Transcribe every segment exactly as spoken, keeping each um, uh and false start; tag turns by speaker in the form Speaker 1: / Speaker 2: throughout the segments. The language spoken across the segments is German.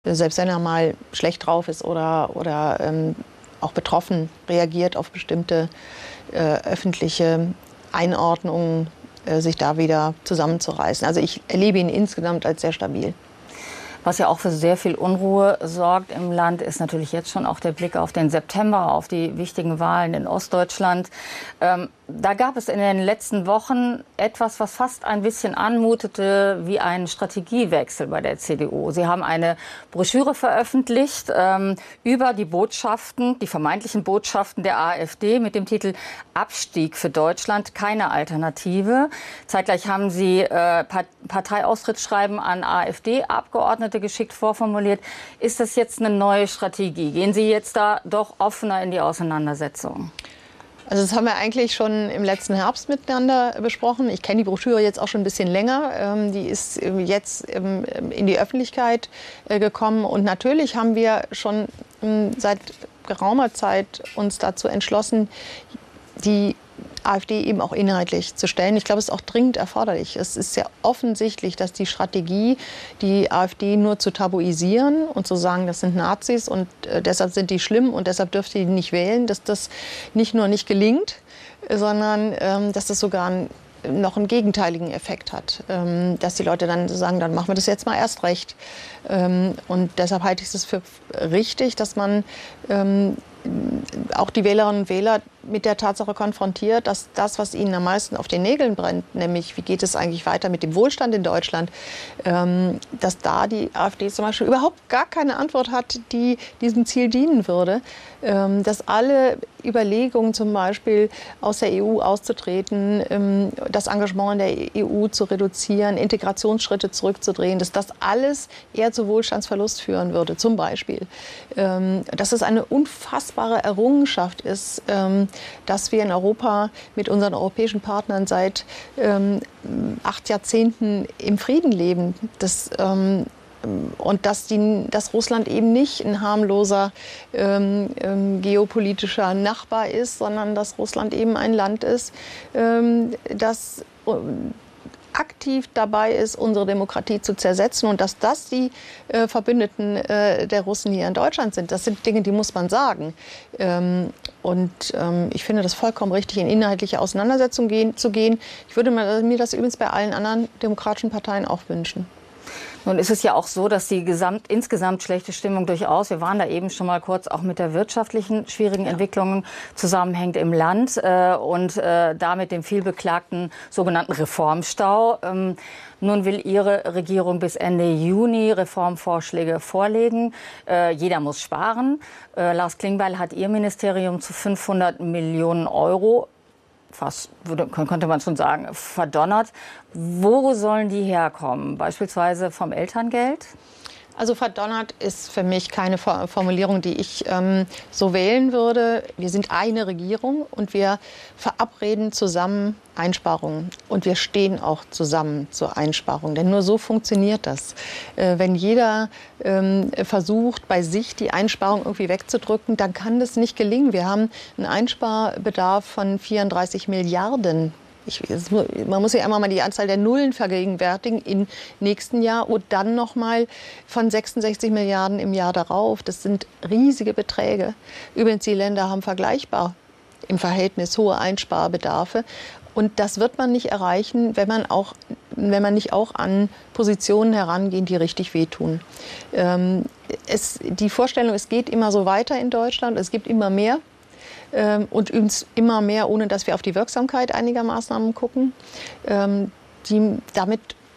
Speaker 1: Selbst wenn er mal schlecht drauf ist oder, oder ähm, auch betroffen reagiert auf bestimmte äh, öffentliche Einordnungen, äh, sich da wieder zusammenzureißen. Also ich erlebe ihn insgesamt als sehr stabil.
Speaker 2: Was ja auch für sehr viel Unruhe sorgt im Land, ist natürlich jetzt schon auch der Blick auf den September, auf die wichtigen Wahlen in Ostdeutschland. Ähm, da gab es in den letzten Wochen etwas, was fast ein bisschen anmutete wie ein Strategiewechsel bei der C D U. Sie haben eine Broschüre veröffentlicht ähm, über die Botschaften, die vermeintlichen Botschaften der AfD mit dem Titel Abstieg für Deutschland, keine Alternative. Zeitgleich haben Sie äh, Parteiaustrittsschreiben an AfD-Abgeordnete geschickt vorformuliert. Ist das jetzt eine neue Strategie? Gehen Sie jetzt da doch offener in die Auseinandersetzung?
Speaker 1: Also das haben wir eigentlich schon im letzten Herbst miteinander besprochen. Ich kenne die Broschüre jetzt auch schon ein bisschen länger. Ähm, die ist jetzt ähm, in die Öffentlichkeit äh, gekommen. Und natürlich haben wir schon ähm, seit geraumer Zeit uns dazu entschlossen, die AfD eben auch inhaltlich zu stellen. Ich glaube, es ist auch dringend erforderlich. Es ist sehr offensichtlich, dass die Strategie, die AfD nur zu tabuisieren und zu sagen, das sind Nazis und äh, deshalb sind die schlimm und deshalb dürft ihr die nicht wählen, dass das nicht nur nicht gelingt, sondern ähm, dass das sogar ein noch einen gegenteiligen Effekt hat, ähm, dass die Leute dann sagen, dann machen wir das jetzt mal erst recht. Ähm, und deshalb halte ich es für richtig, dass man ähm, auch die Wählerinnen und Wähler mit der Tatsache konfrontiert, dass das, was ihnen am meisten auf den Nägeln brennt, nämlich wie geht es eigentlich weiter mit dem Wohlstand in Deutschland, ähm, dass da die AfD zum Beispiel überhaupt gar keine Antwort hat, die diesem Ziel dienen würde. Ähm, dass alle Überlegungen zum Beispiel aus der E U auszutreten, ähm, das Engagement in der E U zu reduzieren, Integrationsschritte zurückzudrehen, dass das alles eher zu Wohlstandsverlust führen würde, zum Beispiel. Ähm, dass es eine unfassbare Errungenschaft ist, ähm, dass wir in Europa mit unseren europäischen Partnern seit ähm, acht Jahrzehnten im Frieden leben. Das, ähm, und dass, die, dass Russland eben nicht ein harmloser ähm, ähm, geopolitischer Nachbar ist, sondern dass Russland eben ein Land ist, ähm, das aktiv dabei ist, unsere Demokratie zu zersetzen und dass das die äh, Verbündeten äh, der Russen hier in Deutschland sind. Das sind Dinge, die muss man sagen. Ähm, und ähm, ich finde das vollkommen richtig, in inhaltliche Auseinandersetzung gehen, zu gehen. Ich würde mir das übrigens bei allen anderen demokratischen Parteien auch wünschen.
Speaker 2: Nun ist es ja auch so, dass die gesamt, insgesamt schlechte Stimmung durchaus, wir waren da eben schon mal kurz, auch mit der wirtschaftlichen schwierigen ja. Entwicklung zusammenhängt im Land äh, und äh, damit dem vielbeklagten sogenannten Reformstau. Ähm, nun will Ihre Regierung bis Ende Juni Reformvorschläge vorlegen. Äh, jeder muss sparen. Äh, Lars Klingbeil hat Ihr Ministerium zu fünfhundert Millionen Euro fast, würde, könnte man schon sagen, verdonnert. Wo sollen die herkommen? Beispielsweise vom Elterngeld?
Speaker 1: Also verdonnert ist für mich keine Formulierung, die ich ähm, so wählen würde. Wir sind eine Regierung und wir verabreden zusammen Einsparungen. Und wir stehen auch zusammen zur Einsparung. Denn nur so funktioniert das. Äh, wenn jeder ähm, versucht, bei sich die Einsparung irgendwie wegzudrücken, dann kann das nicht gelingen. Wir haben einen Einsparbedarf von vierunddreißig Milliarden. Ich, man muss sich einmal mal die Anzahl der Nullen vergegenwärtigen im nächsten Jahr und dann noch mal von sechsundsechzig Milliarden im Jahr darauf. Das sind riesige Beträge. Übrigens, die Länder haben vergleichbar im Verhältnis hohe Einsparbedarfe. Und das wird man nicht erreichen, wenn man, auch, wenn man nicht auch an Positionen herangeht, die richtig wehtun. Ähm, es, die Vorstellung, es geht immer so weiter in Deutschland, es gibt immer mehr. Und übrigens immer mehr, ohne dass wir auf die Wirksamkeit einiger Maßnahmen gucken. Ähm, die, damit,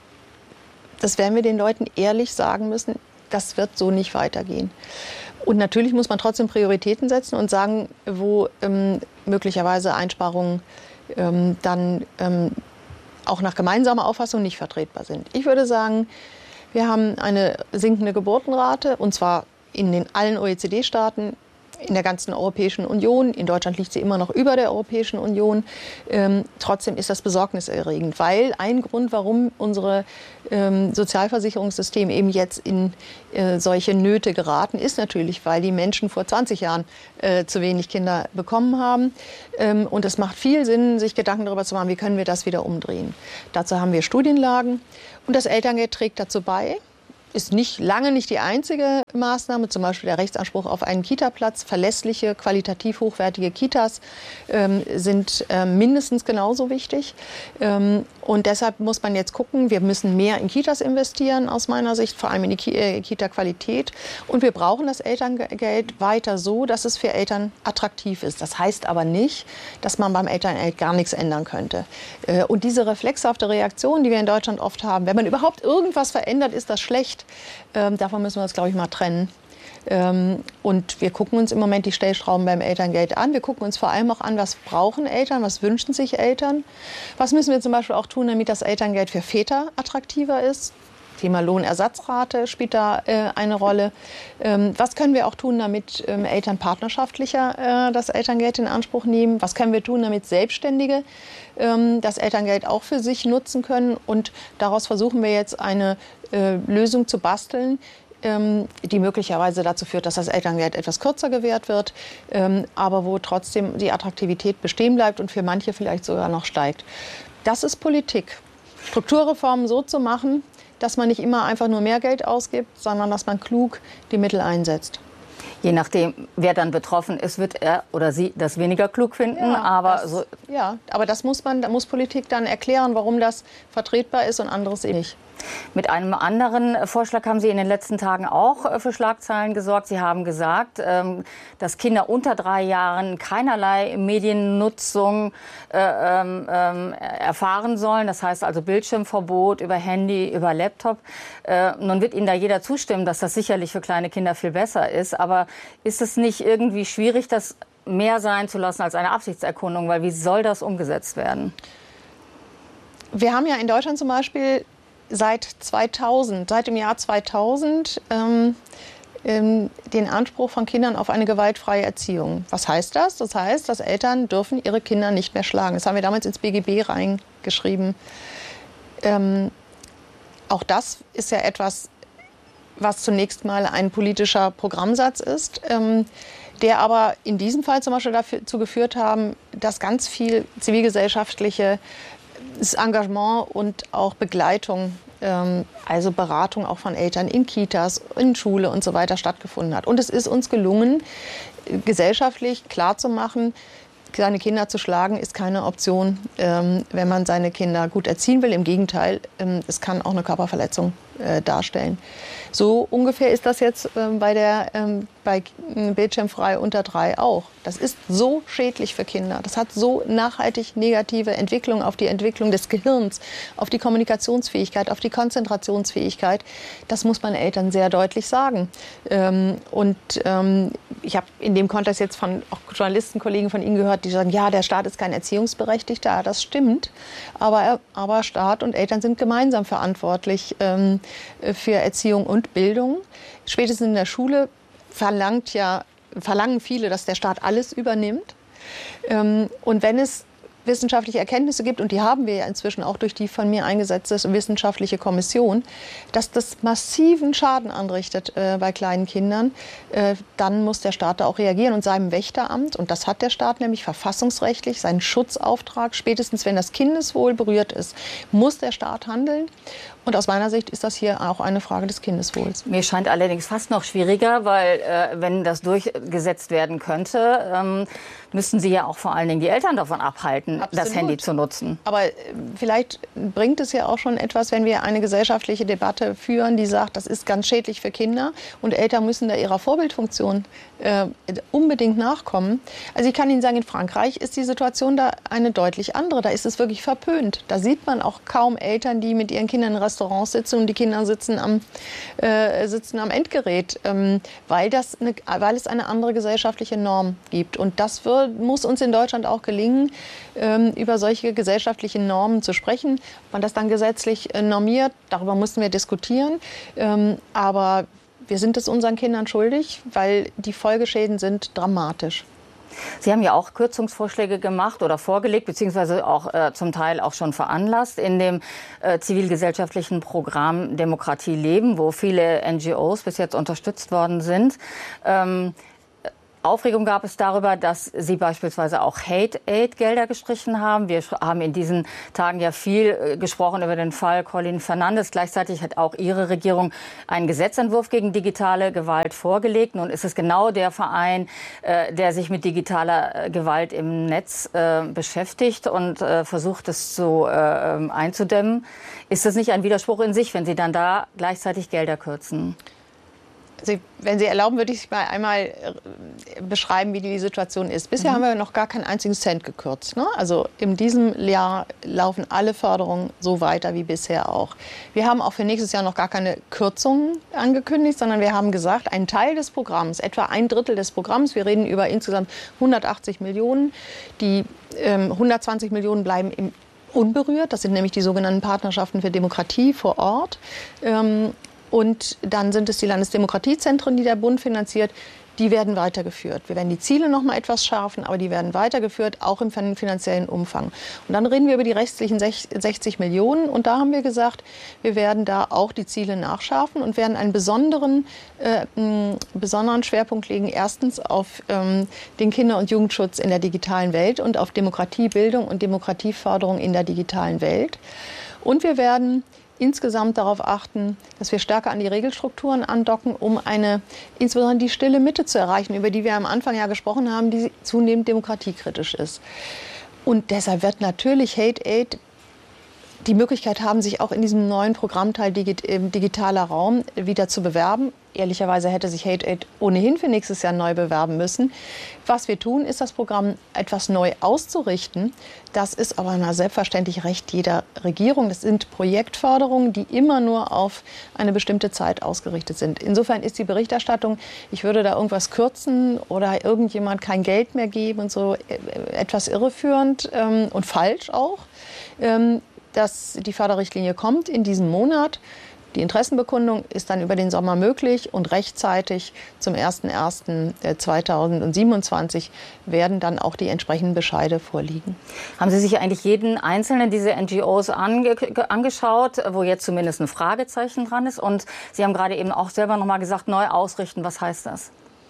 Speaker 1: das werden wir den Leuten ehrlich sagen müssen, das wird so nicht weitergehen. Und natürlich muss man trotzdem Prioritäten setzen und sagen, wo ähm, möglicherweise Einsparungen ähm, dann ähm, auch nach gemeinsamer Auffassung nicht vertretbar sind. Ich würde sagen, wir haben eine sinkende Geburtenrate, und zwar in den allen O E C D-Staaten, in der ganzen Europäischen Union. In Deutschland liegt sie immer noch über der Europäischen Union. Ähm, trotzdem ist das besorgniserregend, weil ein Grund, warum unsere ähm, Sozialversicherungssysteme eben jetzt in äh, solche Nöte geraten, ist natürlich, weil die Menschen vor zwanzig Jahren äh, zu wenig Kinder bekommen haben. Ähm, und es macht viel Sinn, sich Gedanken darüber zu machen, wie können wir das wieder umdrehen. Dazu haben wir Studienlagen und das Elterngeld trägt dazu bei. ist nicht, lange nicht die einzige Maßnahme, zum Beispiel der Rechtsanspruch auf einen Kita-Platz. Verlässliche, qualitativ hochwertige Kitas ähm, sind äh, mindestens genauso wichtig. Ähm, und deshalb muss man jetzt gucken, wir müssen mehr in Kitas investieren, aus meiner Sicht, vor allem in die Ki äh, Kita-Qualität. Und wir brauchen das Elterngeld weiter so, dass es für Eltern attraktiv ist. Das heißt aber nicht, dass man beim Elterngeld gar nichts ändern könnte. Äh, und diese reflexhafte Reaktion, die wir in Deutschland oft haben, wenn man überhaupt irgendwas verändert, ist das schlecht. Ähm, davon müssen wir uns, glaube ich, mal trennen. Ähm, und wir gucken uns im Moment die Stellschrauben beim Elterngeld an. Wir gucken uns vor allem auch an, was brauchen Eltern, was wünschen sich Eltern. Was müssen wir zum Beispiel auch tun, damit das Elterngeld für Väter attraktiver ist. Thema Lohnersatzrate spielt da äh, eine Rolle. Ähm, was können wir auch tun, damit ähm, Eltern partnerschaftlicher äh, das Elterngeld in Anspruch nehmen? Was können wir tun, damit Selbstständige ähm, das Elterngeld auch für sich nutzen können? Und daraus versuchen wir jetzt eine äh, Lösung zu basteln, ähm, die möglicherweise dazu führt, dass das Elterngeld etwas kürzer gewährt wird, ähm, aber wo trotzdem die Attraktivität bestehen bleibt und für manche vielleicht sogar noch steigt. Das ist Politik. Strukturreformen so zu machen, dass man nicht immer einfach nur mehr Geld ausgibt, sondern dass man klug die Mittel einsetzt.
Speaker 2: Je nachdem, wer dann betroffen ist, wird er oder sie das weniger klug finden.
Speaker 1: Ja,
Speaker 2: aber,
Speaker 1: das,
Speaker 2: so
Speaker 1: ja, aber das muss man, da muss Politik dann erklären, warum das vertretbar ist und anderes eben nicht.
Speaker 2: Mit einem anderen Vorschlag haben Sie in den letzten Tagen auch für Schlagzeilen gesorgt. Sie haben gesagt, dass Kinder unter drei Jahren keinerlei Mediennutzung äh, äh, erfahren sollen. Das heißt also Bildschirmverbot über Handy, über Laptop. Äh, nun wird Ihnen da jeder zustimmen, dass das sicherlich für kleine Kinder viel besser ist. Aber ist es nicht irgendwie schwierig, das mehr sein zu lassen als eine Absichtserkundung? Weil wie soll das umgesetzt werden?
Speaker 1: Wir haben ja in Deutschland zum Beispiel seit zweitausend, seit dem Jahr zweitausend ähm, ähm, den Anspruch von Kindern auf eine gewaltfreie Erziehung. Was heißt das? Das heißt, dass Eltern dürfen ihre Kinder nicht mehr schlagen. Das haben wir damals ins B G B reingeschrieben. Ähm, auch das ist ja etwas, was zunächst mal ein politischer Programmsatz ist, ähm, der aber in diesem Fall zum Beispiel dazu geführt haben, dass ganz viel zivilgesellschaftliche das Engagement und auch Begleitung, ähm, also Beratung auch von Eltern in Kitas, in Schule und so weiter stattgefunden hat. Und es ist uns gelungen, gesellschaftlich klarzumachen, seine Kinder zu schlagen ist keine Option, ähm, wenn man seine Kinder gut erziehen will. Im Gegenteil, ähm, es kann auch eine Körperverletzung äh, darstellen. So ungefähr ist das jetzt ähm, bei der ähm, bei Bildschirmfrei unter drei auch. Das ist so schädlich für Kinder. Das hat so nachhaltig negative Entwicklungen auf die Entwicklung des Gehirns, auf die Kommunikationsfähigkeit, auf die Konzentrationsfähigkeit. Das muss man Eltern sehr deutlich sagen. Ähm, und ähm, ich habe in dem Kontext jetzt von auch Journalistenkollegen von Ihnen gehört, die sagen, ja, der Staat ist kein Erziehungsberechtigter. Das stimmt. Aber, aber Staat und Eltern sind gemeinsam verantwortlich ähm, für Erziehung und Bildung. Spätestens in der Schule verlangt ja, verlangen viele, dass der Staat alles übernimmt. Ähm, und wenn es wissenschaftliche Erkenntnisse gibt, und die haben wir ja inzwischen auch durch die von mir eingesetzte wissenschaftliche Kommission, dass das massiven Schaden anrichtet äh, bei kleinen Kindern, äh, dann muss der Staat da auch reagieren und seinem Wächteramt, und das hat der Staat nämlich verfassungsrechtlich, seinen Schutzauftrag, spätestens wenn das Kindeswohl berührt ist, muss der Staat handeln. Und aus meiner Sicht ist das hier auch eine Frage des Kindeswohls.
Speaker 2: Mir scheint allerdings fast noch schwieriger, weil äh, wenn das durchgesetzt werden könnte, ähm, müssten Sie ja auch vor allen Dingen die Eltern davon abhalten, Absolut. das Handy zu nutzen.
Speaker 1: Aber äh, vielleicht bringt es ja auch schon etwas, wenn wir eine gesellschaftliche Debatte führen, die sagt, das ist ganz schädlich für Kinder und Eltern müssen da ihrer Vorbildfunktion äh, unbedingt nachkommen. Also ich kann Ihnen sagen, in Frankreich ist die Situation da eine deutlich andere. Da ist es wirklich verpönt. Da sieht man auch kaum Eltern, die mit ihren Kindern in Restaurants sitzen und die Kinder sitzen am, äh, sitzen am Endgerät, ähm, weil, das eine, weil es eine andere gesellschaftliche Norm gibt. Und das wird, muss uns in Deutschland auch gelingen, ähm, über solche gesellschaftlichen Normen zu sprechen. Ob man das dann gesetzlich äh, normiert, darüber müssen wir diskutieren. Ähm, aber wir sind es unseren Kindern schuldig, weil die Folgeschäden sind dramatisch.
Speaker 2: Sie haben ja auch Kürzungsvorschläge gemacht oder vorgelegt, beziehungsweise auch äh, zum Teil auch schon veranlasst in dem äh, zivilgesellschaftlichen Programm Demokratie leben, wo viele N G Os bis jetzt unterstützt worden sind. Ähm, Aufregung gab es darüber, dass Sie beispielsweise auch Hate-Aid-Gelder gestrichen haben. Wir haben in diesen Tagen ja viel gesprochen über den Fall Colin Fernandes. Gleichzeitig hat auch Ihre Regierung einen Gesetzentwurf gegen digitale Gewalt vorgelegt. Nun ist es genau der Verein, äh, der sich mit digitaler Gewalt im Netz äh, beschäftigt und äh, versucht, es so äh, einzudämmen. Ist das nicht ein Widerspruch in sich, wenn Sie dann da gleichzeitig Gelder kürzen?
Speaker 1: Sie, wenn Sie erlauben, würde ich mal einmal beschreiben, wie die Situation ist. Bisher mhm. haben wir noch gar keinen einzigen Cent gekürzt. Ne? Also in diesem Jahr laufen alle Förderungen so weiter wie bisher auch. Wir haben auch für nächstes Jahr noch gar keine Kürzungen angekündigt, sondern wir haben gesagt, ein Teil des Programms, etwa ein Drittel des Programms, wir reden über insgesamt hundertachtzig Millionen, die ähm, hundertzwanzig Millionen bleiben im unberührt. Das sind nämlich die sogenannten Partnerschaften für Demokratie vor Ort. Ähm, Und dann sind es die Landesdemokratiezentren, die der Bund finanziert. Die werden weitergeführt. Wir werden die Ziele noch mal etwas schärfen, aber die werden weitergeführt, auch im finanziellen Umfang. Und dann reden wir über die restlichen sechzig Millionen. Und da haben wir gesagt, wir werden da auch die Ziele nachschärfen und werden einen besonderen, äh, einen besonderen Schwerpunkt legen. Erstens auf ähm, den Kinder- und Jugendschutz in der digitalen Welt und auf Demokratiebildung und Demokratieförderung in der digitalen Welt. Und wir werden insgesamt darauf achten, dass wir stärker an die Regelstrukturen andocken, um eine, insbesondere die stille Mitte zu erreichen, über die wir am Anfang ja gesprochen haben, die zunehmend demokratiekritisch ist. Und deshalb wird natürlich Hate Aid die Möglichkeit haben, sich auch in diesem neuen Programmteil digitaler Raum wieder zu bewerben. Ehrlicherweise hätte sich Hate Aid ohnehin für nächstes Jahr neu bewerben müssen. Was wir tun, ist das Programm etwas neu auszurichten. Das ist aber na, selbstverständlich Recht jeder Regierung. Das sind Projektförderungen, die immer nur auf eine bestimmte Zeit ausgerichtet sind. Insofern ist die Berichterstattung, ich würde da irgendwas kürzen oder irgendjemand kein Geld mehr geben und so, etwas irreführend ähm, und falsch auch. Ähm, dass die Förderrichtlinie kommt in diesem Monat. Die Interessenbekundung ist dann über den Sommer möglich und rechtzeitig zum ersten ersten zweitausendsiebenundzwanzig werden dann auch die entsprechenden Bescheide vorliegen.
Speaker 2: Haben Sie sich eigentlich jeden einzelnen dieser N G Os ange angeschaut, wo jetzt zumindest ein Fragezeichen dran ist? Und Sie haben gerade eben auch selber noch mal gesagt, neu ausrichten. Was heißt das?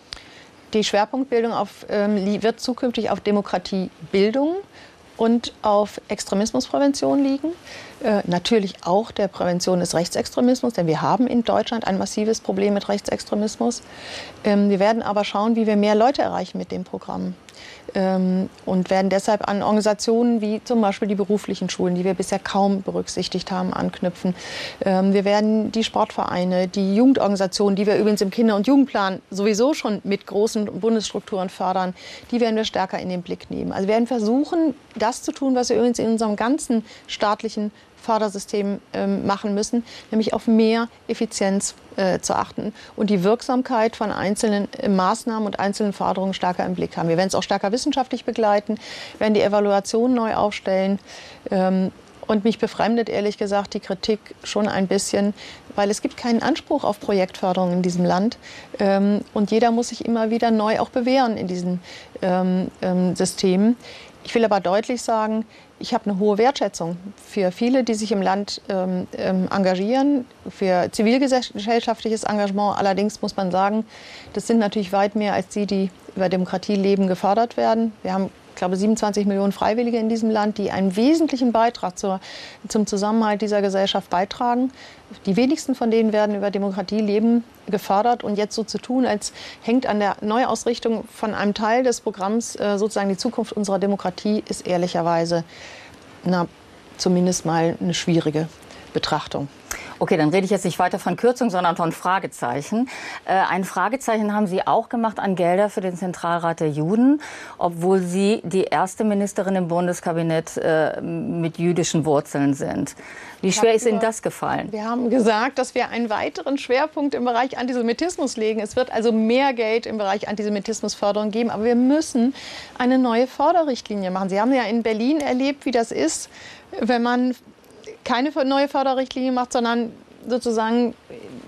Speaker 1: Die Schwerpunktbildung auf, ähm, wird zukünftig auf Demokratiebildung und auf Extremismusprävention liegen. Äh, natürlich auch der Prävention des Rechtsextremismus, denn wir haben in Deutschland ein massives Problem mit Rechtsextremismus. Ähm, wir werden aber schauen, wie wir mehr Leute erreichen mit dem Programm. Ähm, und werden deshalb an Organisationen wie zum Beispiel die beruflichen Schulen, die wir bisher kaum berücksichtigt haben, anknüpfen. Ähm, wir werden die Sportvereine, die Jugendorganisationen, die wir übrigens im Kinder- und Jugendplan sowieso schon mit großen Bundesstrukturen fördern, die werden wir stärker in den Blick nehmen. Also wir werden versuchen, das zu tun, was wir übrigens in unserem ganzen staatlichen Fördersystem ähm, machen müssen, nämlich auf mehr Effizienz äh, zu achten und die Wirksamkeit von einzelnen äh, Maßnahmen und einzelnen Förderungen stärker im Blick haben. Wir werden es auch stärker wissenschaftlich begleiten, werden die Evaluation neu aufstellen. Ähm, und mich befremdet, ehrlich gesagt, die Kritik schon ein bisschen, weil es gibt keinen Anspruch auf Projektförderung in diesem Land. Ähm, und jeder muss sich immer wieder neu auch bewähren in diesen ähm, ähm, Systemen. Ich will aber deutlich sagen, ich habe eine hohe Wertschätzung für viele, die sich im Land ähm, engagieren, für zivilgesellschaftliches Engagement. Allerdings muss man sagen, das sind natürlich weit mehr als die, die über Demokratie leben, gefördert werden. Wir haben, ich glaube, siebenundzwanzig Millionen Freiwillige in diesem Land, die einen wesentlichen Beitrag zur, zum Zusammenhalt dieser Gesellschaft beitragen. Die wenigsten von denen werden über Demokratie leben gefördert. Und jetzt so zu tun, als hängt an der Neuausrichtung von einem Teil des Programms äh, sozusagen die Zukunft unserer Demokratie, ist ehrlicherweise na, zumindest mal eine schwierige Betrachtung.
Speaker 2: Okay, dann rede ich jetzt nicht weiter von Kürzung, sondern von Fragezeichen. Äh, ein Fragezeichen haben Sie auch gemacht an Gelder für den Zentralrat der Juden, obwohl Sie die erste Ministerin im Bundeskabinett äh, mit jüdischen Wurzeln sind. Wie schwer ist Ihnen das gefallen?
Speaker 1: Wir haben gesagt, dass wir einen weiteren Schwerpunkt im Bereich Antisemitismus legen. Es wird also mehr Geld im Bereich Antisemitismusförderung geben. Aber wir müssen eine neue Förderrichtlinie machen. Sie haben ja in Berlin erlebt, wie das ist, wenn man keine neue Förderrichtlinie macht, sondern sozusagen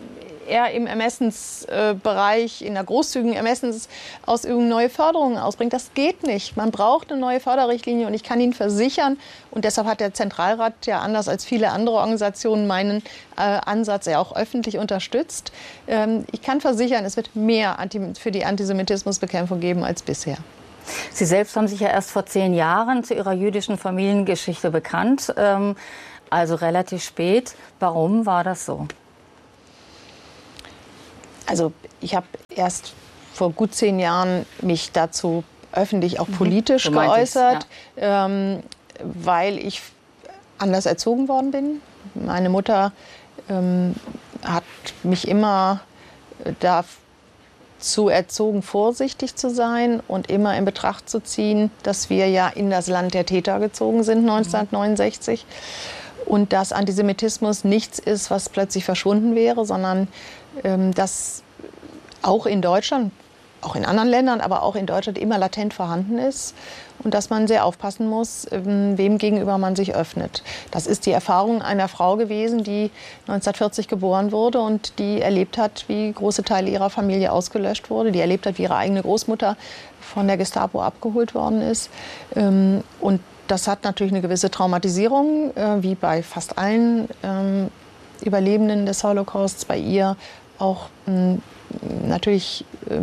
Speaker 1: er im Ermessensbereich, in der großzügigen Ermessensausübung neue Förderungen ausbringt. Das geht nicht. Man braucht eine neue Förderrichtlinie und ich kann Ihnen versichern, und deshalb hat der Zentralrat ja anders als viele andere Organisationen meinen äh, Ansatz ja auch öffentlich unterstützt. Ähm, ich kann versichern, es wird mehr Anti- für die Antisemitismusbekämpfung geben als bisher.
Speaker 2: Sie selbst haben sich ja erst vor zehn Jahren zu Ihrer jüdischen Familiengeschichte bekannt, ähm, also relativ spät. Warum war das so?
Speaker 1: Also ich habe erst vor gut zehn Jahren mich dazu öffentlich auch politisch mhm, geäußert, ja. ähm, weil ich anders erzogen worden bin. Meine Mutter ähm, hat mich immer dazu erzogen, vorsichtig zu sein und immer in Betracht zu ziehen, dass wir ja in das Land der Täter gezogen sind neunzehnhundertneunundsechzig. Mhm. Und dass Antisemitismus nichts ist, was plötzlich verschwunden wäre, sondern ähm, dass auch in Deutschland, auch in anderen Ländern, aber auch in Deutschland immer latent vorhanden ist und dass man sehr aufpassen muss, wem gegenüber man sich öffnet. Das ist die Erfahrung einer Frau gewesen, die neunzehnhundertvierzig geboren wurde und die erlebt hat, wie große Teile ihrer Familie ausgelöscht wurde, die erlebt hat, wie ihre eigene Großmutter von der Gestapo abgeholt worden ist. Und das hat natürlich eine gewisse Traumatisierung, wie bei fast allen Überlebenden des Holocausts, bei ihr auch natürlich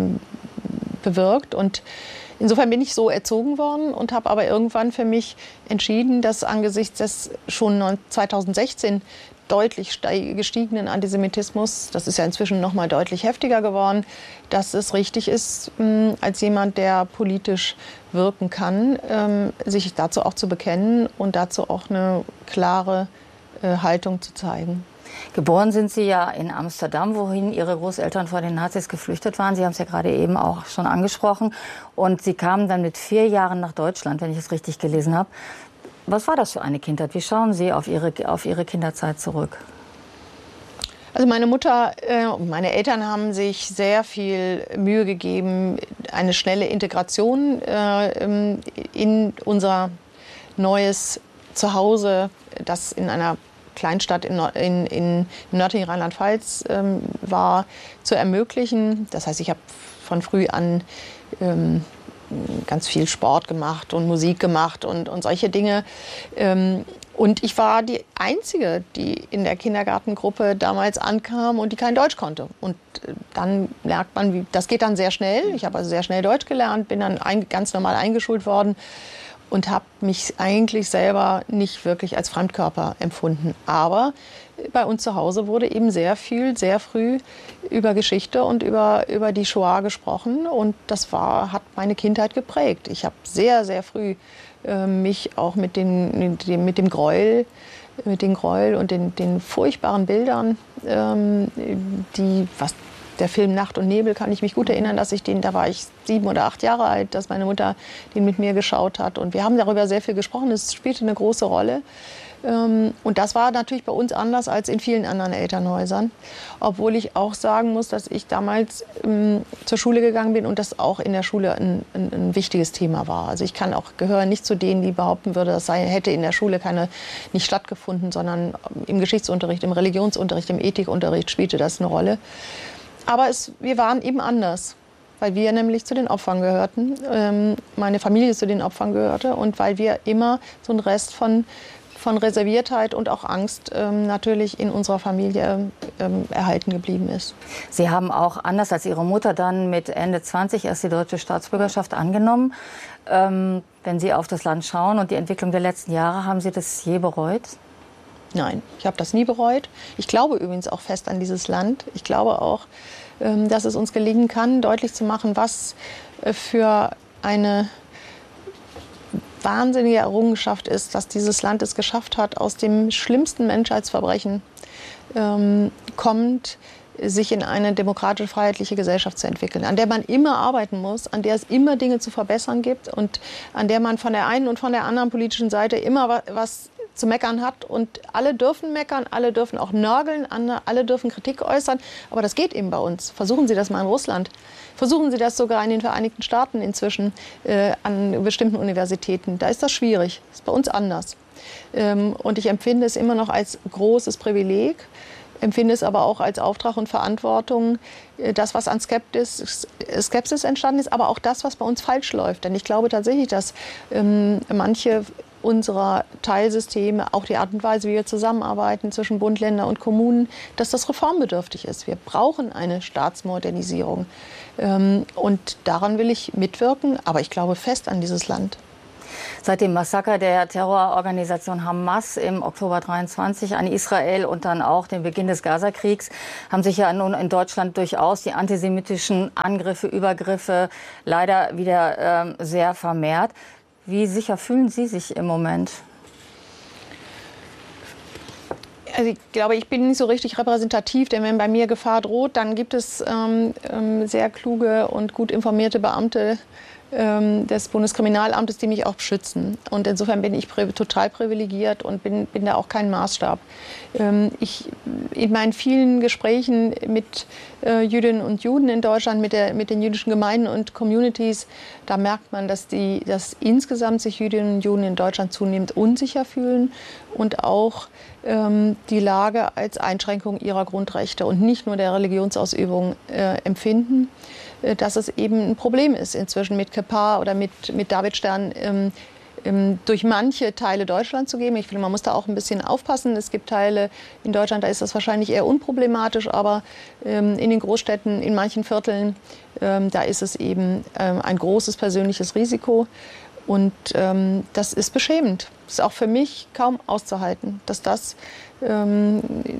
Speaker 1: bewirkt. Und insofern bin ich so erzogen worden und habe aber irgendwann für mich entschieden, dass angesichts des schon zweitausendsechzehn deutlich gestiegenen Antisemitismus, das ist ja inzwischen noch mal deutlich heftiger geworden, dass es richtig ist, als jemand, der politisch wirken kann, sich dazu auch zu bekennen und dazu auch eine klare Haltung zu zeigen.
Speaker 2: Geboren sind Sie ja in Amsterdam, wohin Ihre Großeltern vor den Nazis geflüchtet waren. Sie haben es ja gerade eben auch schon angesprochen. Und Sie kamen dann mit vier Jahren nach Deutschland, wenn ich es richtig gelesen habe. Was war das für eine Kindheit? Wie schauen Sie auf Ihre, auf Ihre Kinderzeit zurück?
Speaker 1: Also meine Mutter äh, und meine Eltern haben sich sehr viel Mühe gegeben, eine schnelle Integration äh, in unser neues Zuhause, das in einer Kleinstadt in, in, in nördlichen Rheinland-Pfalz ähm, war, zu ermöglichen. Das heißt, ich habe von früh an ähm, ganz viel Sport gemacht und Musik gemacht und, und solche Dinge. Ähm, und ich war die Einzige, die in der Kindergartengruppe damals ankam und die kein Deutsch konnte. Und dann merkt man, wie, das geht dann sehr schnell. Ich habe also sehr schnell Deutsch gelernt, bin dann ein, ganz normal eingeschult worden. Und habe mich eigentlich selber nicht wirklich als Fremdkörper empfunden. Aber bei uns zu Hause wurde eben sehr viel, sehr früh über Geschichte und über, über die Shoah gesprochen. Und das war, hat meine Kindheit geprägt. Ich habe sehr, sehr früh äh, mich auch mit, den, mit, dem, mit dem Gräuel, mit den Gräuel und den, den furchtbaren Bildern, ähm, die, was der Film Nacht und Nebel, kann ich mich gut erinnern, dass ich den, da war ich sieben oder acht Jahre alt, dass meine Mutter den mit mir geschaut hat. Und wir haben darüber sehr viel gesprochen. Es spielte eine große Rolle. Und das war natürlich bei uns anders als in vielen anderen Elternhäusern. Obwohl ich auch sagen muss, dass ich damals ähm, zur Schule gegangen bin und das auch in der Schule ein, ein, ein wichtiges Thema war. Also ich kann auch gehöre nicht zu denen, die behaupten würde, das sei, hätte in der Schule keine, nicht stattgefunden, sondern im Geschichtsunterricht, im Religionsunterricht, im Ethikunterricht spielte das eine Rolle. Aber es, wir waren eben anders, weil wir nämlich zu den Opfern gehörten, ähm, meine Familie zu den Opfern gehörte und weil wir immer so einen Rest von, von Reserviertheit und auch Angst ähm, natürlich in unserer Familie ähm, erhalten geblieben ist.
Speaker 2: Sie haben auch, anders als Ihre Mutter, dann mit Ende zwanzig erst die deutsche Staatsbürgerschaft angenommen. Ähm, wenn Sie auf das Land schauen und die Entwicklung der letzten Jahre, haben Sie das je bereut?
Speaker 1: Nein, ich habe das nie bereut. Ich glaube übrigens auch fest an dieses Land. Ich glaube auch, dass es uns gelingen kann, deutlich zu machen, was für eine wahnsinnige Errungenschaft ist, dass dieses Land es geschafft hat, aus dem schlimmsten Menschheitsverbrechen ähm, kommt, sich in eine demokratische, freiheitliche Gesellschaft zu entwickeln, an der man immer arbeiten muss, an der es immer Dinge zu verbessern gibt und an der man von der einen und von der anderen politischen Seite immer was zu meckern hat. Und alle dürfen meckern, alle dürfen auch nörgeln, alle dürfen Kritik äußern. Aber das geht eben bei uns. Versuchen Sie das mal in Russland. Versuchen Sie das sogar in den Vereinigten Staaten inzwischen äh, an bestimmten Universitäten. Da ist das schwierig. Das ist bei uns anders. Ähm, und ich empfinde es immer noch als großes Privileg, empfinde es aber auch als Auftrag und Verantwortung, das, was an Skepsis, Skepsis entstanden ist, aber auch das, was bei uns falsch läuft. Denn ich glaube tatsächlich, dass ähm, manche unserer Teilsysteme, auch die Art und Weise, wie wir zusammenarbeiten zwischen Bund, Länder und Kommunen, dass das reformbedürftig ist. Wir brauchen eine Staatsmodernisierung. Ähm, und daran will ich mitwirken, aber ich glaube fest an dieses Land.
Speaker 2: Seit dem Massaker der Terrororganisation Hamas im Oktober dreiundzwanzig an Israel und dann auch dem Beginn des Gazakriegs haben sich ja nun in Deutschland durchaus die antisemitischen Angriffe, Übergriffe leider wieder ähm, sehr vermehrt. Wie sicher fühlen Sie sich im Moment?
Speaker 1: Also ich glaube, ich bin nicht so richtig repräsentativ, denn wenn bei mir Gefahr droht, dann gibt es ähm, sehr kluge und gut informierte Beamte ähm, des Bundeskriminalamtes, die mich auch schützen. Und insofern bin ich prä total privilegiert und bin, bin da auch kein Maßstab. Ähm, ich, in meinen vielen Gesprächen mit äh, Jüdinnen und Juden in Deutschland, mit, der, mit den jüdischen Gemeinden und Communities, da merkt man, dass, die, dass insgesamt sich Jüdinnen und Juden in Deutschland zunehmend unsicher fühlen und auch ähm, die Lage als Einschränkung ihrer Grundrechte und nicht nur der Religionsausübung äh, empfinden, äh, dass es eben ein Problem ist, inzwischen mit Kippa oder mit, mit Davidstern ähm, ähm, durch manche Teile Deutschlands zu geben. Ich finde, man muss da auch ein bisschen aufpassen. Es gibt Teile in Deutschland, da ist das wahrscheinlich eher unproblematisch, aber ähm, in den Großstädten, in manchen Vierteln, ähm, da ist es eben ähm, ein großes persönliches Risiko. Und ähm, das ist beschämend. Das ist auch für mich kaum auszuhalten, dass das ähm,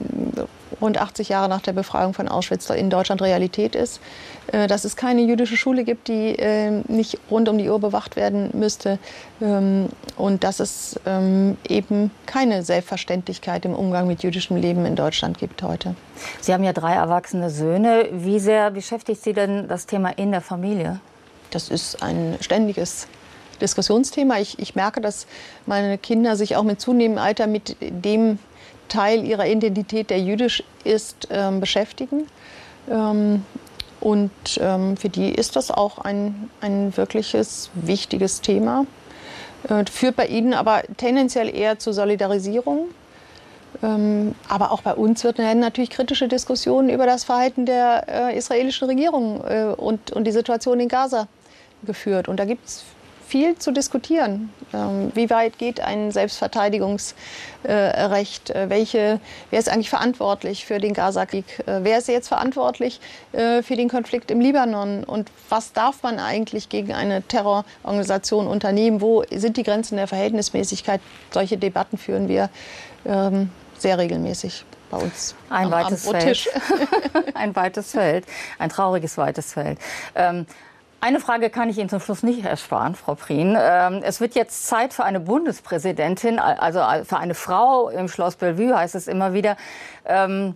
Speaker 1: rund achtzig Jahre nach der Befreiung von Auschwitz in Deutschland Realität ist. Äh, dass es keine jüdische Schule gibt, die äh, nicht rund um die Uhr bewacht werden müsste. Ähm, und dass es ähm, eben keine Selbstverständlichkeit im Umgang mit jüdischem Leben in Deutschland gibt heute.
Speaker 2: Sie haben ja drei erwachsene Söhne. Wie sehr beschäftigt Sie denn das Thema in der Familie?
Speaker 1: Das ist ein ständiges Diskussionsthema. Ich, ich merke, dass meine Kinder sich auch mit zunehmendem Alter mit dem Teil ihrer Identität, der jüdisch ist, ähm, beschäftigen. Ähm, und ähm, für die ist das auch ein, ein wirkliches, wichtiges Thema. Äh, führt bei ihnen aber tendenziell eher zur Solidarisierung. Ähm, aber auch bei uns werden natürlich kritische Diskussionen über das Verhalten der äh, israelischen Regierung äh, und, und die Situation in Gaza geführt. Und da gibt es viel zu diskutieren. Ähm, wie weit geht ein Selbstverteidigungsrecht? Äh, welche, wer ist eigentlich verantwortlich für den Gaza-Krieg? Äh, wer ist jetzt verantwortlich äh, für den Konflikt im Libanon? Und was darf man eigentlich gegen eine Terrororganisation unternehmen? Wo sind die Grenzen der Verhältnismäßigkeit? Solche Debatten führen wir ähm, sehr regelmäßig bei uns.
Speaker 2: Ein
Speaker 1: am,
Speaker 2: weites
Speaker 1: am
Speaker 2: Feld. Ein weites Feld. Ein trauriges weites Feld. Ähm, Eine Frage kann ich Ihnen zum Schluss nicht ersparen, Frau Prien. Es wird jetzt Zeit für eine Bundespräsidentin, also für eine Frau im Schloss Bellevue, heißt es immer wieder. Ähm,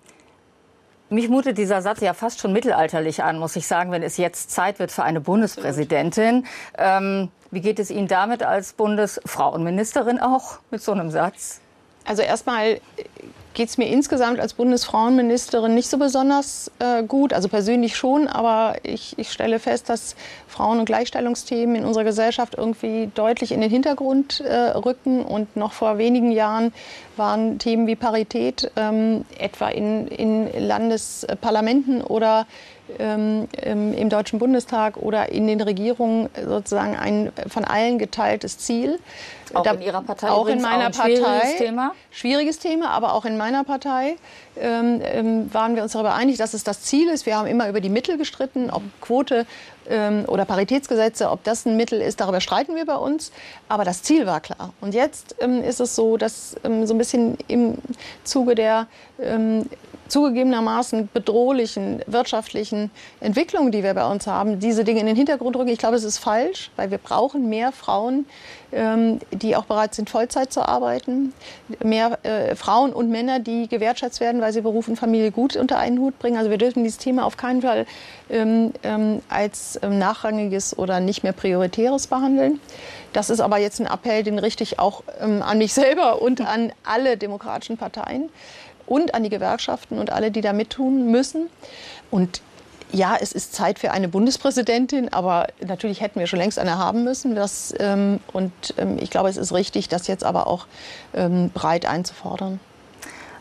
Speaker 2: mich mutet dieser Satz ja fast schon mittelalterlich an, muss ich sagen, wenn es jetzt Zeit wird für eine Bundespräsidentin. Ähm, wie geht es Ihnen damit als Bundesfrauenministerin auch mit so einem Satz?
Speaker 1: Also erstmal geht es mir insgesamt als Bundesfrauenministerin nicht so besonders äh, gut, also persönlich schon, aber ich, ich stelle fest, dass Frauen- und Gleichstellungsthemen in unserer Gesellschaft irgendwie deutlich in den Hintergrund äh, rücken. Und noch vor wenigen Jahren waren Themen wie Parität ähm, etwa in, in Landesparlamenten oder ähm, im Deutschen Bundestag oder in den Regierungen sozusagen ein von allen geteiltes Ziel.
Speaker 2: Auch
Speaker 1: da,
Speaker 2: in Ihrer Partei
Speaker 1: auch in meiner
Speaker 2: auch ein schwieriges
Speaker 1: Partei.
Speaker 2: Thema?
Speaker 1: Schwieriges Thema, aber auch in meiner Partei ähm, ähm, waren wir uns darüber einig, dass es das Ziel ist. Wir haben immer über die Mittel gestritten, ob Quote ähm, oder Paritätsgesetze, ob das ein Mittel ist, darüber streiten wir bei uns. Aber das Ziel war klar. Und jetzt ähm, ist es so, dass ähm, so ein bisschen im Zuge der ähm, zugegebenermaßen bedrohlichen wirtschaftlichen Entwicklungen, die wir bei uns haben, diese Dinge in den Hintergrund rücken. Ich glaube, es ist falsch, weil wir brauchen mehr Frauen, ähm, die auch bereit sind, Vollzeit zu arbeiten. Mehr äh, Frauen und Männer, die gewertschätzt werden, weil sie Beruf und Familie gut unter einen Hut bringen. Also wir dürfen dieses Thema auf keinen Fall ähm, ähm, als ähm, nachrangiges oder nicht mehr prioritäres behandeln. Das ist aber jetzt ein Appell, den richte ich auch ähm, an mich selber und an alle demokratischen Parteien und an die Gewerkschaften und alle, die da mittun müssen. Und ja, es ist Zeit für eine Bundespräsidentin, aber natürlich hätten wir schon längst eine haben müssen. Das, ähm, und ähm, ich glaube, es ist richtig, das jetzt aber auch ähm, breit einzufordern.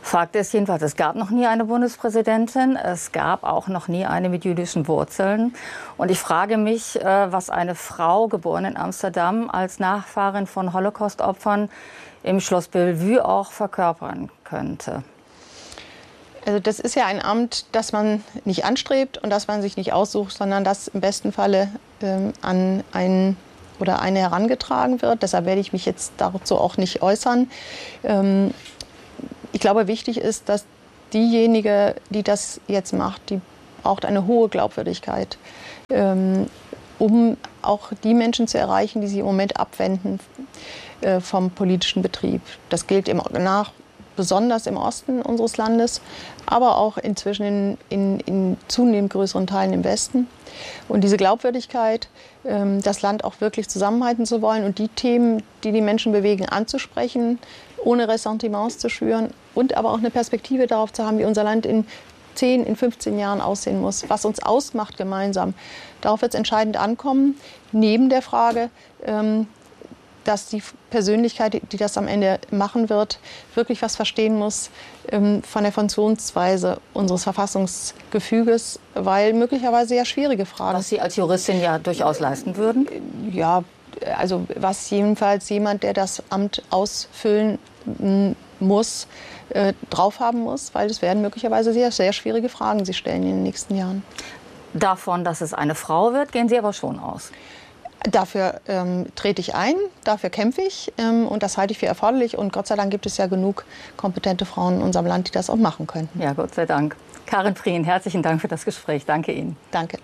Speaker 2: Fakt ist jedenfalls, es gab noch nie eine Bundespräsidentin, es gab auch noch nie eine mit jüdischen Wurzeln. Und ich frage mich, was eine Frau, geboren in Amsterdam, als Nachfahrin von Holocaust-Opfern im Schloss Bellevue auch verkörpern könnte.
Speaker 1: Also das ist ja ein Amt, das man nicht anstrebt und das man sich nicht aussucht, sondern das im besten Falle ähm, an einen oder eine herangetragen wird. Deshalb werde ich mich jetzt dazu auch nicht äußern. Ähm, ich glaube, wichtig ist, dass diejenige, die das jetzt macht, die braucht eine hohe Glaubwürdigkeit, ähm, um auch die Menschen zu erreichen, die sich im Moment abwenden äh, vom politischen Betrieb. Das gilt im, nach, besonders im Osten unseres Landes, aber auch inzwischen in, in, in zunehmend größeren Teilen im Westen. Und diese Glaubwürdigkeit, ähm, das Land auch wirklich zusammenhalten zu wollen und die Themen, die die Menschen bewegen, anzusprechen, ohne Ressentiments zu schüren und aber auch eine Perspektive darauf zu haben, wie unser Land in zehn, in fünfzehn Jahren aussehen muss, was uns ausmacht gemeinsam. Darauf wird es entscheidend ankommen, neben der Frage, ähm, dass die Persönlichkeit, die das am Ende machen wird, wirklich was verstehen muss ähm, von der Funktionsweise unseres Verfassungsgefüges, weil möglicherweise ja schwierige Fragen.
Speaker 2: Was Sie als Juristin ja durchaus leisten würden?
Speaker 1: Ja, also was jedenfalls jemand, der das Amt ausfüllen muss, äh, drauf haben muss, weil es werden möglicherweise sehr, sehr schwierige Fragen sich stellen in den nächsten Jahren.
Speaker 2: Davon, dass es eine Frau wird, gehen Sie aber schon aus.
Speaker 1: Dafür ähm, trete ich ein, dafür kämpfe ich ähm, und das halte ich für erforderlich. Und Gott sei Dank gibt es ja genug kompetente Frauen in unserem Land, die das auch machen könnten.
Speaker 2: Ja, Gott sei Dank. Karin Prien, herzlichen Dank für das Gespräch. Danke Ihnen.
Speaker 1: Danke.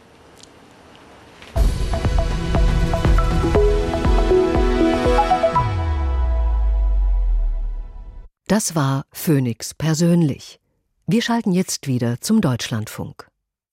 Speaker 3: Das war Phoenix persönlich. Wir schalten jetzt wieder zum Deutschlandfunk.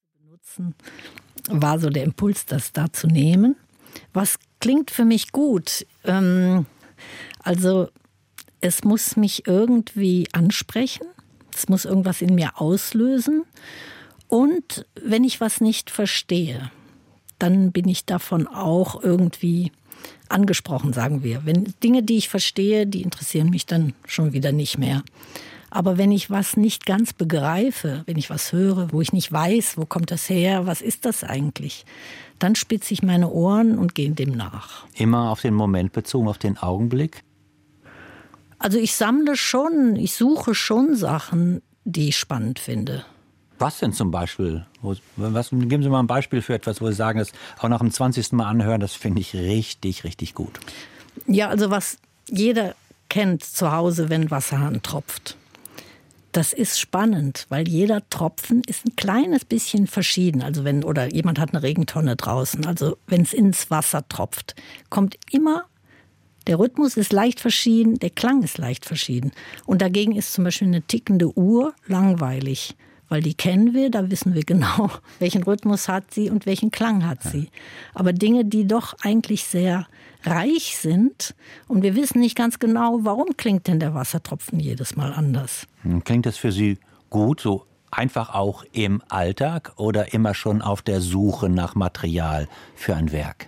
Speaker 4: War so der Impuls, das da zu nehmen. Was klingt für mich gut? Ähm, also es muss mich irgendwie ansprechen. Es muss irgendwas in mir auslösen. Und wenn ich was nicht verstehe, dann bin ich davon auch irgendwie angesprochen, sagen wir. Wenn Dinge, die ich verstehe, die interessieren mich dann schon wieder nicht mehr. Aber wenn ich was nicht ganz begreife, wenn ich was höre, wo ich nicht weiß, wo kommt das her, was ist das eigentlich, dann spitze ich meine Ohren und gehe dem nach.
Speaker 5: Immer auf den Moment bezogen, auf den Augenblick?
Speaker 4: Also ich sammle schon, ich suche schon Sachen, die ich spannend finde.
Speaker 5: Was denn zum Beispiel? Was, geben Sie mal ein Beispiel für etwas, wo Sie sagen, das auch nach dem zwanzigsten Mal anhören, das finde ich richtig, richtig gut.
Speaker 4: Ja, also was jeder kennt zu Hause, wenn Wasserhahn tropft. Das ist spannend, weil jeder Tropfen ist ein kleines bisschen verschieden. Also wenn, oder jemand hat eine Regentonne draußen. Also wenn es ins Wasser tropft, kommt immer, der Rhythmus ist leicht verschieden, der Klang ist leicht verschieden. Und dagegen ist zum Beispiel eine tickende Uhr langweilig. Weil die kennen wir, da wissen wir genau, welchen Rhythmus hat sie und welchen Klang hat sie. Aber Dinge, die doch eigentlich sehr reich sind und wir wissen nicht ganz genau, warum klingt denn der Wassertropfen jedes Mal anders.
Speaker 5: Klingt das für Sie gut, so einfach auch im Alltag oder immer schon auf der Suche nach Material für ein Werk?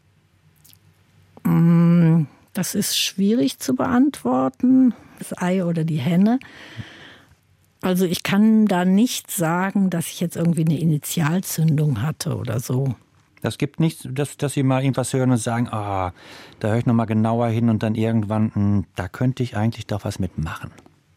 Speaker 4: Das ist schwierig zu beantworten, das Ei oder die Henne. Also ich kann da nicht sagen, dass ich jetzt irgendwie eine Initialzündung hatte oder so.
Speaker 5: Das gibt nichts, dass, dass Sie mal irgendwas hören und sagen, ah, da höre ich noch mal genauer hin und dann irgendwann, mh, da könnte ich eigentlich doch was mitmachen.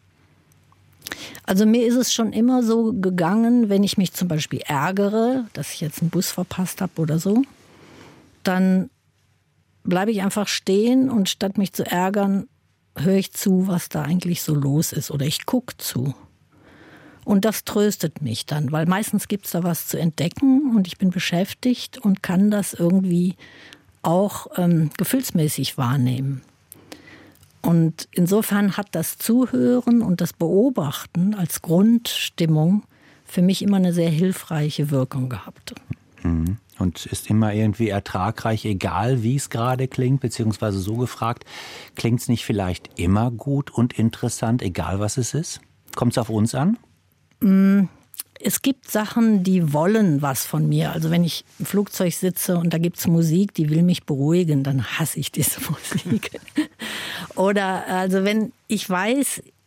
Speaker 4: Also mir ist es schon immer so gegangen, wenn ich mich zum Beispiel ärgere, dass ich jetzt einen Bus verpasst habe oder so, dann bleibe ich einfach stehen und statt mich zu ärgern, höre ich zu, was da eigentlich so los ist oder ich gucke zu. Und das tröstet mich dann, weil meistens gibt es da was zu entdecken und ich bin beschäftigt und kann das irgendwie auch ähm, gefühlsmäßig wahrnehmen. Und insofern hat das Zuhören und das Beobachten als Grundstimmung für mich immer eine sehr hilfreiche Wirkung gehabt.
Speaker 5: Mhm. Und ist immer irgendwie ertragreich, egal wie es gerade klingt, beziehungsweise so gefragt, klingt es nicht vielleicht immer gut und interessant, egal was es ist? Kommt es auf uns an?
Speaker 4: Es gibt Sachen, die wollen was von mir. Also wenn ich im Flugzeug sitze und da gibt es Musik, die will mich beruhigen, dann hasse ich diese Musik. Oder also wenn ich weiß,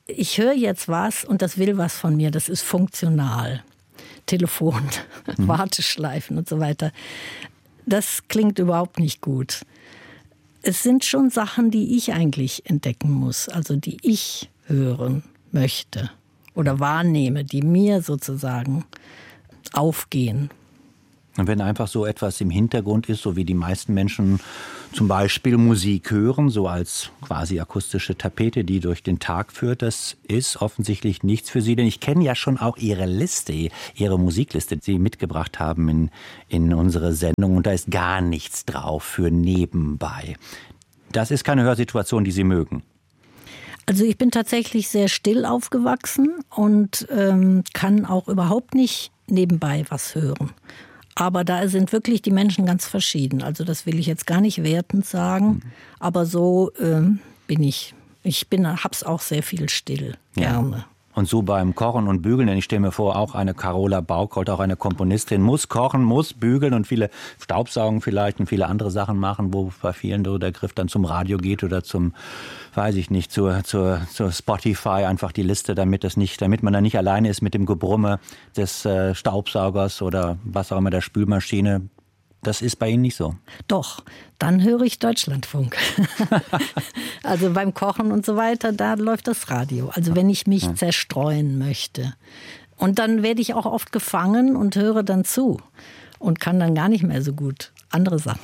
Speaker 4: ich höre jetzt was und das will was von mir, das ist funktional. Telefon, mhm. Warteschleifen und so weiter. Das klingt überhaupt nicht gut. Es sind schon Sachen, die ich eigentlich entdecken muss, also die ich hören möchte oder wahrnehme, die mir sozusagen aufgehen.
Speaker 5: Und wenn einfach so etwas im Hintergrund ist, so wie die meisten Menschen zum Beispiel Musik hören, so als quasi akustische Tapete, die durch den Tag führt, das ist offensichtlich nichts für Sie. Denn ich kenne ja schon auch Ihre Liste, Ihre Musikliste, die Sie mitgebracht haben in, in unsere Sendung. Und da ist gar nichts drauf für nebenbei. Das ist keine Hörsituation, die Sie mögen.
Speaker 4: Also ich bin tatsächlich sehr still aufgewachsen und ähm, kann auch überhaupt nicht nebenbei was hören. Aber da sind wirklich die Menschen ganz verschieden. Also das will ich jetzt gar nicht wertend sagen. Mhm. Aber so ähm, bin ich. Ich bin, hab's auch sehr viel still, gerne. Ja.
Speaker 5: Und so beim Kochen und Bügeln, denn ich stelle mir vor, auch eine Carola Bauchold, auch eine Komponistin, muss kochen, muss bügeln und viele Staubsaugen vielleicht und viele andere Sachen machen, wo bei vielen so der Griff dann zum Radio geht oder zum, weiß ich nicht, zur, zur, zur Spotify, einfach die Liste, damit das nicht, damit man da nicht alleine ist mit dem Gebrumme des äh, Staubsaugers oder was auch immer der Spülmaschine. Das ist bei Ihnen nicht so?
Speaker 4: Doch, dann höre ich Deutschlandfunk. Also beim Kochen und so weiter, da läuft das Radio. Also wenn ich mich ja. zerstreuen möchte. Und dann werde ich auch oft gefangen und höre dann zu und kann dann gar nicht mehr so gut andere Sachen.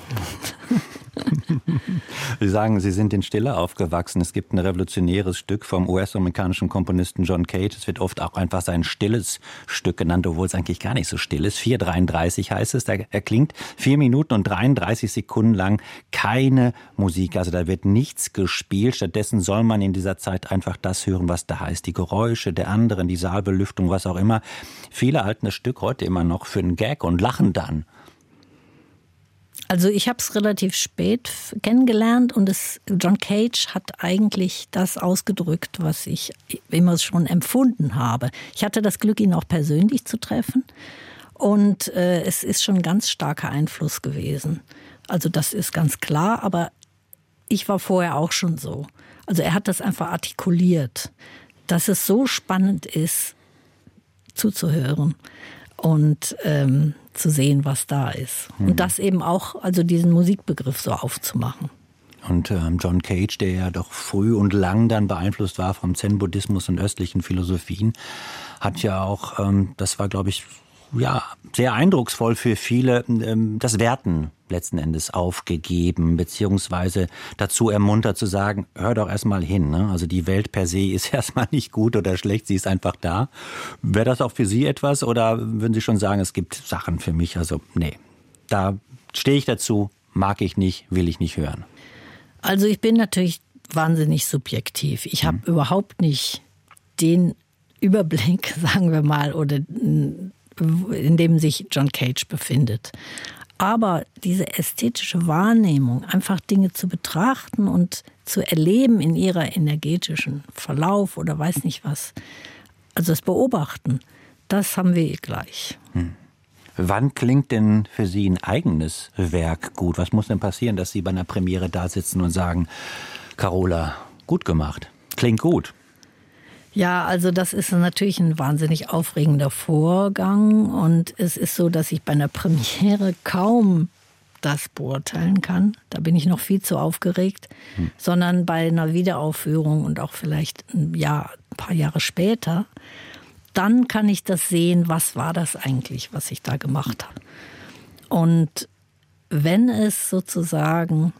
Speaker 5: Sie sagen, Sie sind in Stille aufgewachsen. Es gibt ein revolutionäres Stück vom U S-amerikanischen Komponisten John Cage. Es wird oft auch einfach sein stilles Stück genannt, obwohl es eigentlich gar nicht so still ist. vier dreiunddreißig heißt es. Er klingt vier Minuten und dreiunddreißig Sekunden lang keine Musik. Also da wird nichts gespielt. Stattdessen soll man in dieser Zeit einfach das hören, was da ist. Die Geräusche der anderen, die Saalbelüftung, was auch immer. Viele halten das Stück heute immer noch für einen Gag und lachen dann.
Speaker 4: Also ich habe es relativ spät kennengelernt und es, John Cage hat eigentlich das ausgedrückt, was ich immer schon empfunden habe. Ich hatte das Glück, ihn auch persönlich zu treffen und äh, es ist schon ein ganz starker Einfluss gewesen. Also das ist ganz klar, aber ich war vorher auch schon so. Also er hat das einfach artikuliert, dass es so spannend ist, zuzuhören und ähm, zu sehen, was da ist. Mhm. Und das eben auch, also diesen Musikbegriff so aufzumachen.
Speaker 5: Und ähm, John Cage, der ja doch früh und lang dann beeinflusst war vom Zen-Buddhismus und östlichen Philosophien, hat ja auch, ähm, das war glaube ich, ja, sehr eindrucksvoll für viele, ähm, das Werten letzten Endes aufgegeben, beziehungsweise dazu ermuntert zu sagen, hör doch erstmal hin. Ne? Also die Welt per se ist erstmal nicht gut oder schlecht, sie ist einfach da. Wäre das auch für Sie etwas oder würden Sie schon sagen, es gibt Sachen für mich, also nee, da stehe ich dazu, mag ich nicht, will ich nicht hören?
Speaker 4: Also ich bin natürlich wahnsinnig subjektiv. Ich habe hm. überhaupt nicht den Überblick, sagen wir mal, oder in dem sich John Cage befindet. Aber diese ästhetische Wahrnehmung, einfach Dinge zu betrachten und zu erleben in ihrer energetischen Verlauf oder weiß nicht was, also das Beobachten, das haben wir gleich.
Speaker 5: Hm. Wann klingt denn für Sie ein eigenes Werk gut? Was muss denn passieren, dass Sie bei einer Premiere da sitzen und sagen, Carola, gut gemacht, klingt gut?
Speaker 4: Ja, also das ist natürlich ein wahnsinnig aufregender Vorgang und es ist so, dass ich bei einer Premiere kaum das beurteilen kann. Da bin ich noch viel zu aufgeregt, hm. sondern bei einer Wiederaufführung und auch vielleicht ein Jahr, ein paar Jahre später, dann kann ich das sehen, was war das eigentlich, was ich da gemacht habe. Und wenn es sozusagen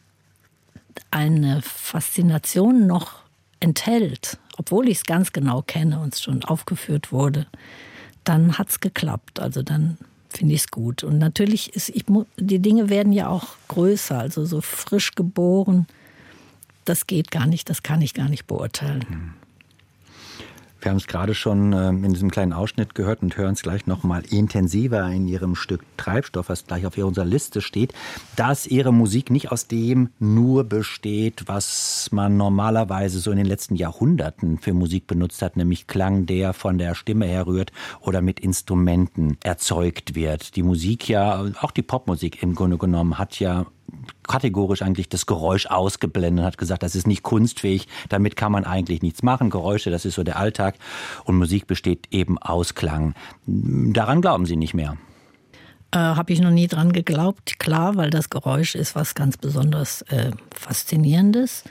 Speaker 4: eine Faszination noch enthält, obwohl ich es ganz genau kenne und es schon aufgeführt wurde, dann hat es geklappt. Also dann finde ich es gut. Und natürlich ist, ich, die Dinge werden ja auch größer, also so frisch geboren. Das geht gar nicht, das kann ich gar nicht beurteilen.
Speaker 5: Hm. Wir haben es gerade schon in diesem kleinen Ausschnitt gehört und hören es gleich noch mal intensiver in Ihrem Stück Treibstoff, was gleich auf unserer Liste steht, dass Ihre Musik nicht aus dem nur besteht, was man normalerweise so in den letzten Jahrhunderten für Musik benutzt hat, nämlich Klang, der von der Stimme herrührt oder mit Instrumenten erzeugt wird. Die Musik ja, auch die Popmusik im Grunde genommen, hat ja kategorisch eigentlich das Geräusch ausgeblendet und hat gesagt, das ist nicht kunstfähig, damit kann man eigentlich nichts machen. Geräusche, das ist so der Alltag und Musik besteht eben aus Klang. Daran glauben Sie nicht mehr?
Speaker 4: Äh, Habe ich noch nie dran geglaubt, klar, weil das Geräusch ist was ganz besonders äh, Faszinierendes.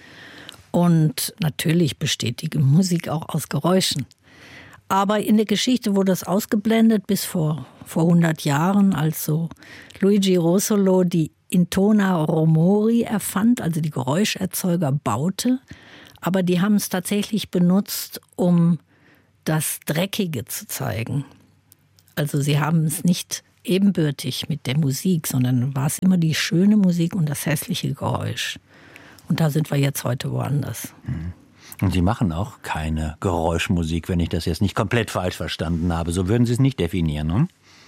Speaker 4: Und natürlich besteht die Musik auch aus Geräuschen. Aber in der Geschichte wurde das ausgeblendet bis vor, vor hundert Jahren, als so Luigi Russolo die Intona Romori erfand, also die Geräuscherzeuger baute. Aber die haben es tatsächlich benutzt, um das Dreckige zu zeigen. Also sie haben es nicht ebenbürtig mit der Musik, sondern war es immer die schöne Musik und das hässliche Geräusch. Und da sind wir jetzt heute woanders.
Speaker 5: Und Sie machen auch keine Geräuschmusik, wenn ich das jetzt nicht komplett falsch verstanden habe. So würden Sie es nicht definieren, ne?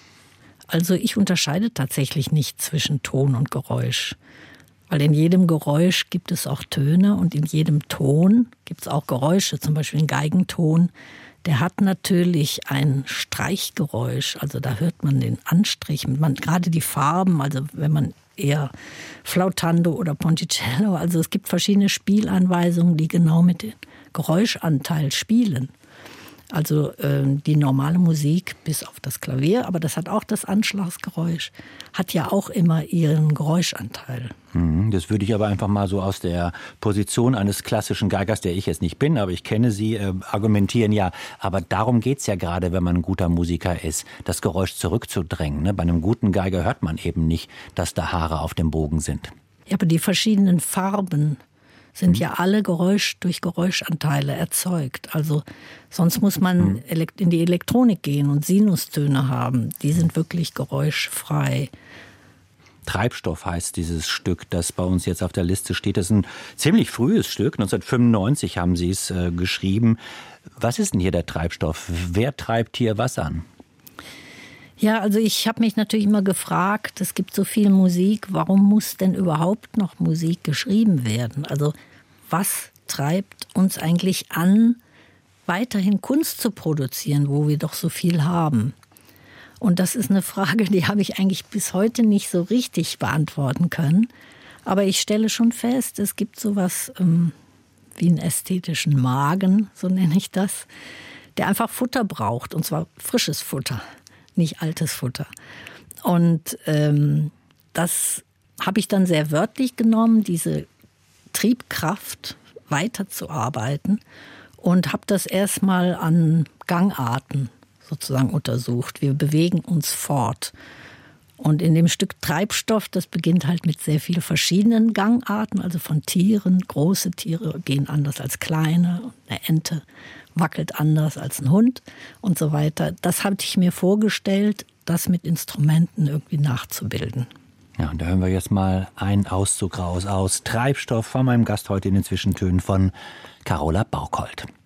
Speaker 4: Also ich unterscheide tatsächlich nicht zwischen Ton und Geräusch. Weil in jedem Geräusch gibt es auch Töne und in jedem Ton gibt es auch Geräusche. Zum Beispiel ein Geigenton, der hat natürlich ein Streichgeräusch. Also da hört man den Anstrich, man, gerade die Farben, also wenn man eher Flautando oder Ponticello. Also es gibt verschiedene Spielanweisungen, die genau mit dem Geräuschanteil spielen. Also äh, die normale Musik bis auf das Klavier, aber das hat auch das Anschlagsgeräusch, hat ja auch immer ihren Geräuschanteil.
Speaker 5: Das würde ich aber einfach mal so aus der Position eines klassischen Geigers, der ich jetzt nicht bin, aber ich kenne Sie, äh, argumentieren ja. Aber darum geht's ja gerade, wenn man ein guter Musiker ist, das Geräusch zurückzudrängen. Ne? Bei einem guten Geiger hört man eben nicht, dass da Haare auf dem Bogen sind.
Speaker 4: Ja, aber die verschiedenen Farben sind ja alle Geräusch durch Geräuschanteile erzeugt. Also sonst muss man in die Elektronik gehen und Sinustöne haben. Die sind wirklich geräuschfrei.
Speaker 5: Treibstoff heißt dieses Stück, das bei uns jetzt auf der Liste steht. Das ist ein ziemlich frühes Stück. neunzehnhundertfünfundneunzig haben Sie es äh, geschrieben. Was ist denn hier der Treibstoff? Wer treibt hier was an?
Speaker 4: Ja, also ich habe mich natürlich immer gefragt, es gibt so viel Musik, warum muss denn überhaupt noch Musik geschrieben werden? Also was treibt uns eigentlich an, weiterhin Kunst zu produzieren, wo wir doch so viel haben? Und das ist eine Frage, die habe ich eigentlich bis heute nicht so richtig beantworten können. Aber ich stelle schon fest, es gibt sowas ähm, wie einen ästhetischen Magen, so nenne ich das, der einfach Futter braucht, und zwar frisches Futter. Nicht altes Futter. Und ähm, das habe ich dann sehr wörtlich genommen, diese Triebkraft weiterzuarbeiten, und habe das erstmal an Gangarten sozusagen untersucht. Wir bewegen uns fort. Und in dem Stück Treibstoff, das beginnt halt mit sehr vielen verschiedenen Gangarten, also von Tieren. Große Tiere gehen anders als kleine. Eine Ente wackelt anders als ein Hund und so weiter. Das hatte ich mir vorgestellt, das mit Instrumenten irgendwie nachzubilden.
Speaker 5: Ja, und da hören wir jetzt mal einen Auszug raus aus Treibstoff von meinem Gast heute in den Zwischentönen von Carola Bauchold.